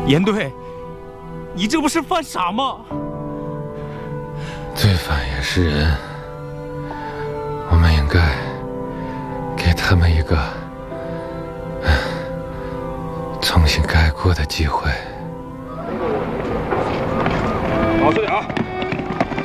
严队，你这不是犯傻吗？ 罪犯也是人，我们应该给他们一个重新改过的机会。 好，注意啊！